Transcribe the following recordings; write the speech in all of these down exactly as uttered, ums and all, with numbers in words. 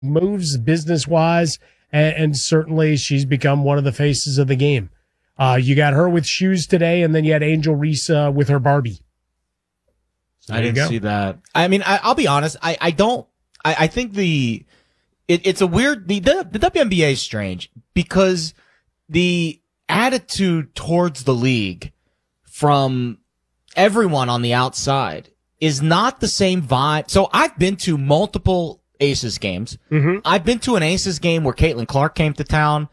moves business wise, and, and certainly she's become one of the faces of the game. Uh, you got her with shoes today, and then you had Angel Reese uh, with her Barbie. So I didn't see that. I mean, I, I'll be honest. I, I don't. I, I think the it, it's a weird. The, the the W N B A is strange because the attitude towards the league from everyone on the outside is not the same vibe. So I've been to multiple Aces games. Mm-hmm. I've been to an Aces game where Caitlin Clark came to town,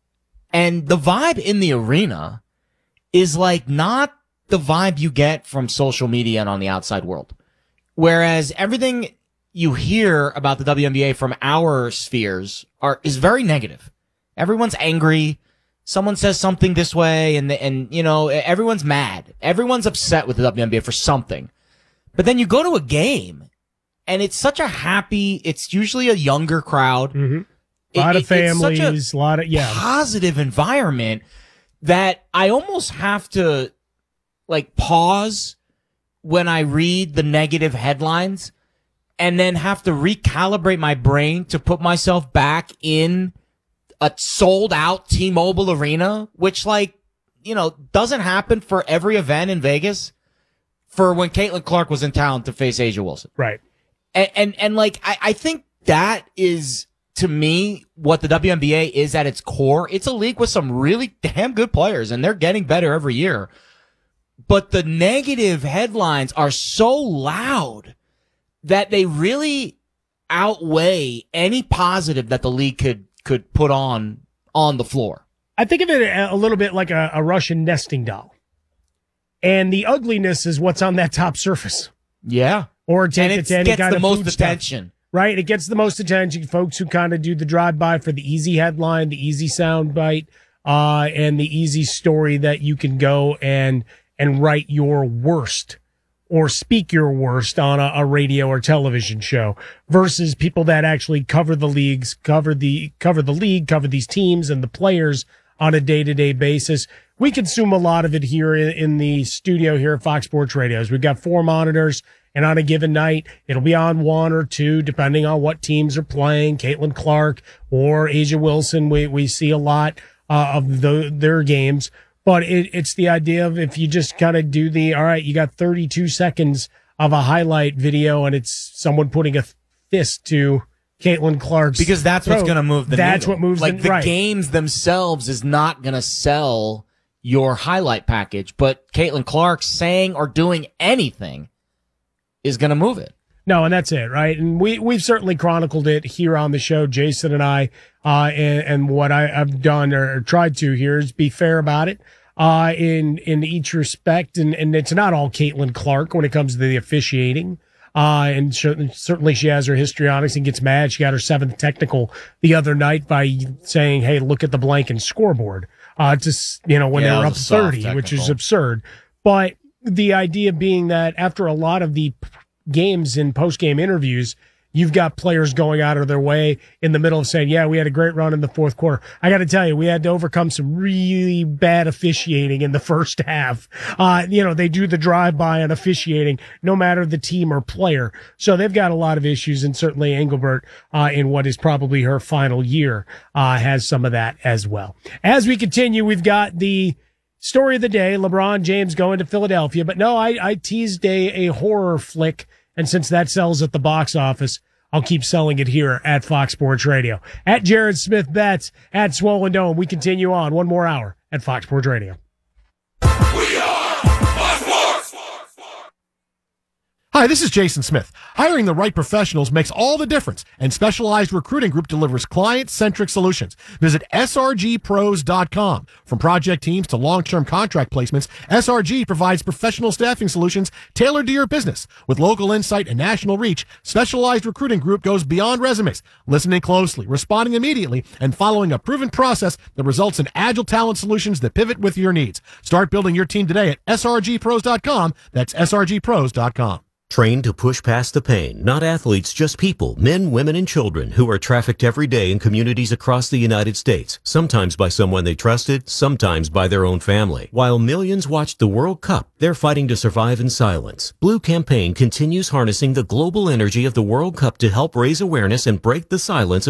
and the vibe in the arena is like not the vibe you get from social media and on the outside world. Whereas everything you hear about the W N B A from our spheres are is very negative. Everyone's angry. Someone says something this way, and and you know everyone's mad. Everyone's upset with the W N B A for something. But then you go to a game, and it's such a happy. It's usually a younger crowd. Mm-hmm. A lot it, of families, it's such a a lot of yeah, positive environment that I almost have to like pause when I read the negative headlines, and then have to recalibrate my brain to put myself back in a sold out T-Mobile Arena, which like, you know, doesn't happen for every event in Vegas for when Caitlin Clark was in town to face A'ja Wilson. Right. And, and, and like, I, I think that is to me what the W N B A is at its core. It's a league with some really damn good players, and they're getting better every year. But the negative headlines are so loud that they really outweigh any positive that the league could could put on on the floor. I think of it a little bit like a, a Russian nesting doll. And the ugliness is what's on that top surface. Yeah. Or take and it to any gets kind the of most food stuff, attention. right? It gets the most attention. Folks who kind of do the drive-by for the easy headline, the easy sound bite, uh, and the easy story that you can go and and write your worst or speak your worst on a, a radio or television show versus people that actually cover the leagues, cover the, cover the league, cover these teams and the players on a day-to-day basis. We consume a lot of it here in, in the studio here at Fox Sports Radios. We've got four monitors, and on a given night, it'll be on one or two, depending on what teams are playing. Caitlin Clark or A'ja Wilson, we, we see a lot uh, of the, their games. But it, it's the idea of if you just kind of do the, all right, you got thirty-two seconds of a highlight video and it's someone putting a fist to Caitlin Clark's Because that's throat, what's going to move the That's needle. what moves Like the, the right. games themselves is not going to sell your highlight package, but Caitlin Clark saying or doing anything is going to move it. No, and that's it, right? And we, we've certainly chronicled it here on the show, Jason and I, uh, and, and what I, I've done or, or tried to here is be fair about it, uh, in, in each respect. And, and it's not all Caitlin Clark when it comes to the officiating. Uh, and certainly she has her histrionics and gets mad. She got her seventh technical the other night by saying, hey, look at the blank and scoreboard, uh, just, you know, when Yeah, they were it up was a soft thirty, technical. which is absurd. But the idea being that after a lot of the games and post-game interviews, you've got players going out of their way in the middle of saying, yeah, we had a great run in the fourth quarter. I got to tell you, we had to overcome some really bad officiating in the first half. Uh, you know, they do the drive-by on officiating, no matter the team or player. So they've got a lot of issues, and certainly Engelbert, uh, in what is probably her final year, uh, has some of that as well. As we continue, we've got the story of the day, LeBron James going to Philadelphia. But no, I, I teased a, a horror flick, and since that sells at the box office, I'll keep selling it here at Fox Sports Radio. At Jared Smith Betts, at Swollen Dome. We continue on one more hour at Fox Sports Radio. We are Fox Sports. Hi, this is Jason Smith. Hiring the right professionals makes all the difference, and Specialized Recruiting Group delivers client-centric solutions. Visit S R G pros dot com. From project teams to long-term contract placements, S R G provides professional staffing solutions tailored to your business. With local insight and national reach, Specialized Recruiting Group goes beyond resumes, listening closely, responding immediately, and following a proven process that results in agile talent solutions that pivot with your needs. Start building your team today at S R G pros dot com. That's S R G pros dot com. Trained to push past the pain, not athletes, just people, men, women, and children who are trafficked every day in communities across the United States, sometimes by someone they trusted, sometimes by their own family. While millions watched the World Cup, they're fighting to survive in silence. Blue Campaign continues harnessing the global energy of the World Cup to help raise awareness and break the silence